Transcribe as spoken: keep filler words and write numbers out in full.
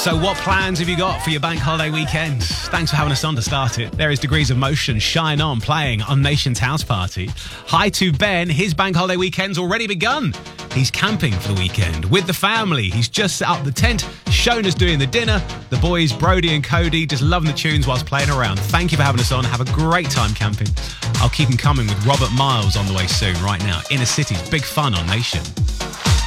So what plans have you got for your bank holiday weekend? Thanks for having us on to start it. There is Degrees of Motion, Shine On, playing on Nation's House Party. Hi to Ben. His bank holiday weekend's already begun. He's camping for the weekend with the family. He's just set up the tent. Shona's doing the dinner. The boys, Brody and Cody, just loving the tunes whilst playing around. Thank you for having us on. Have a great time camping. I'll keep them coming with Robert Miles on the way soon. Right now, Inner City's Big Fun on Nation.